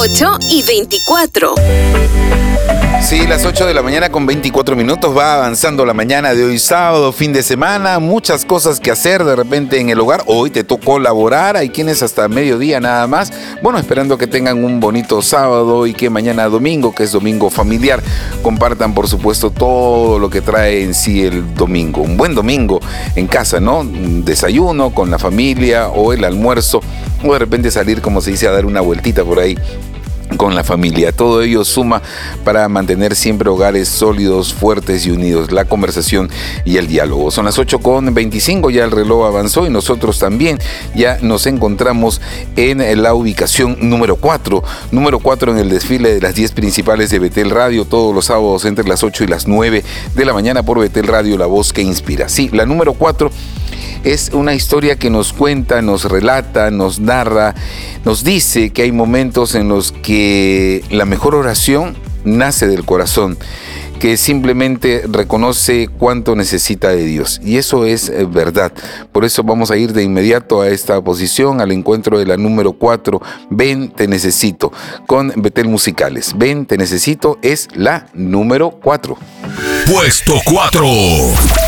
8:24. Sí, las 8 de la mañana con 24 minutos. Va avanzando la mañana de hoy sábado, fin de semana. Muchas cosas que hacer de repente en el hogar. Hoy te tocó laborar. Hay quienes hasta mediodía nada más. Bueno, esperando que tengan un bonito sábado y que mañana domingo, que es domingo familiar, compartan por supuesto todo lo que trae en sí el domingo. Un buen domingo en casa, ¿no? Un desayuno con la familia o el almuerzo. O de repente salir, como se dice, a dar una vueltita por ahí con la familia. Todo ello suma para mantener siempre hogares sólidos, fuertes y unidos. La conversación y el diálogo. Son las 8:25, ya el reloj avanzó y nosotros también ya nos encontramos en la ubicación número 4. Número 4 en el desfile de las 10 principales de Betel Radio, todos los sábados entre las 8 y las 9 de la mañana por Betel Radio, la voz que inspira. Sí, la número 4 es una historia que nos cuenta, nos relata, nos narra, nos dice que hay momentos en los que la mejor oración nace del corazón, que simplemente reconoce cuánto necesita de Dios. Y eso es verdad. Por eso vamos a ir de inmediato a esta posición, al encuentro de la número 4, Ven, te necesito, con Betel Musicales. Ven, te necesito es la número 4. Puesto 4.